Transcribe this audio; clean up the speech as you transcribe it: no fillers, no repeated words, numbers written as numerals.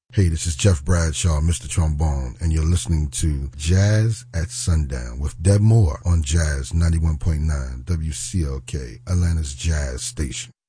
Hey, this is Jeff Bradshaw, Mr. Trombone, and you're listening to Jazz at Sundown with Deb Moore on Jazz 91.9 WCLK, Atlanta's Jazz Station.